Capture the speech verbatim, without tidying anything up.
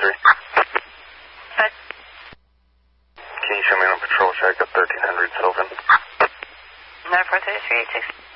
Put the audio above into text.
three. What? Can you show me on patrol check at thirteen hundred Sylvan? nine four three three eight six.